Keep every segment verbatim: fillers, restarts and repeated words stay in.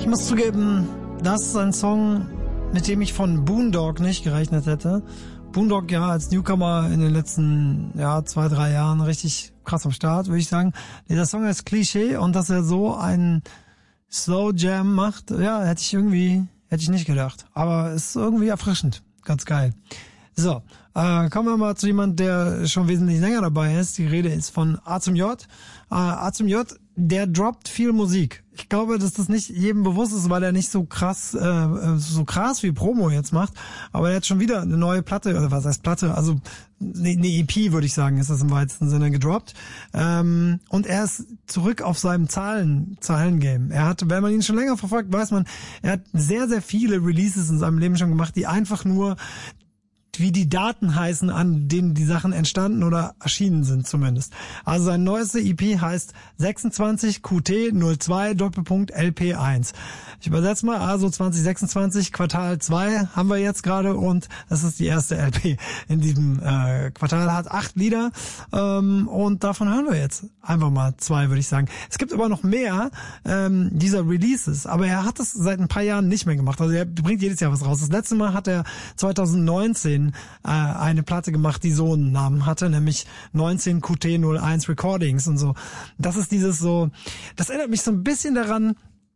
Ich muss zugeben, das ist ein Song, mit dem ich von Boondogg nicht gerechnet hätte. Boondogg ja als Newcomer in den letzten ja zwei, drei Jahren richtig krass am Start, würde ich sagen. Dieser Song ist Klischee und dass er so einen Slow Jam macht, ja, hätte ich irgendwie, hätte ich nicht gedacht. Aber ist irgendwie erfrischend. Ganz geil. So, äh, kommen wir mal zu jemand, der schon wesentlich länger dabei ist. Die Rede ist von A zum J. Äh, A zum J, der droppt viel Musik. Ich glaube, dass das nicht jedem bewusst ist, weil er nicht so krass, äh, so krass wie Promo jetzt macht. Aber er hat schon wieder eine neue Platte, oder was heißt Platte? Also eine, eine E P, würde ich sagen, ist das im weitesten Sinne gedroppt. Ähm, und er ist zurück auf seinem Zahlen, Zahlengame. Er hat, wenn man ihn schon länger verfolgt, weiß man, er hat sehr, sehr viele Releases in seinem Leben schon gemacht, die einfach nur wie die Daten heißen, an denen die Sachen entstanden oder erschienen sind zumindest. Also sein neueste E P heißt sechsundzwanzig Q T null zwei Doppelpunkt L P eins. Ich übersetze mal, also zwanzig sechsundzwanzig Quartal zwei haben wir jetzt gerade und das ist die erste L P in diesem äh, Quartal, hat acht Lieder ähm, und davon hören wir jetzt einfach mal zwei, würde ich sagen. Es gibt aber noch mehr ähm, dieser Releases, aber er hat das seit ein paar Jahren nicht mehr gemacht. Also er bringt jedes Jahr was raus. Das letzte Mal hat er zwanzig neunzehn äh, eine Platte gemacht, die so einen Namen hatte, nämlich neunzehn Q T null eins Recordings und so. Das ist dieses so, das erinnert mich so ein bisschen daran,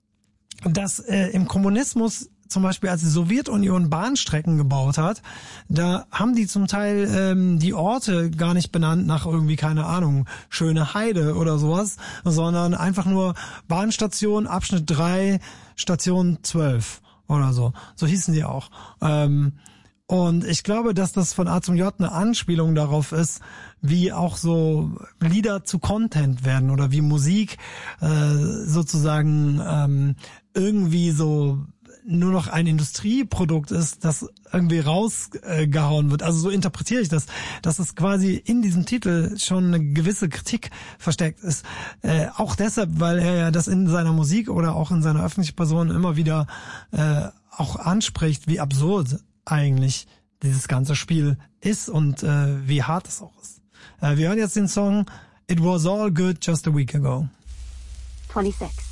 dass äh, im Kommunismus zum Beispiel, als die Sowjetunion Bahnstrecken gebaut hat, da haben die zum Teil ähm, die Orte gar nicht benannt nach irgendwie, keine Ahnung, Schöne Heide oder sowas, sondern einfach nur Bahnstation, Abschnitt drei, Station zwölf oder so. So hießen die auch. Ähm, Und ich glaube, dass das von A zum J eine Anspielung darauf ist, wie auch so Lieder zu Content werden oder wie Musik äh, sozusagen ähm, irgendwie so nur noch ein Industrieprodukt ist, das irgendwie rausgehauen wird. Also so interpretiere ich das, dass es quasi in diesem Titel schon eine gewisse Kritik versteckt ist. Äh, auch deshalb, weil er ja das in seiner Musik oder auch in seiner öffentlichen Person immer wieder äh, auch anspricht, wie absurd eigentlich dieses ganze Spiel ist und äh, wie hart es auch ist. Äh, wir hören jetzt den Song It Was All Good Just a Week Ago. twenty-six.